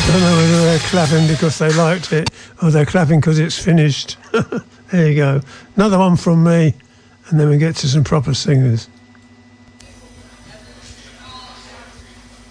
don't know whether they're clapping because they liked it or they're clapping because it's finished. There you go. Another one from me, and then we get to some proper singers.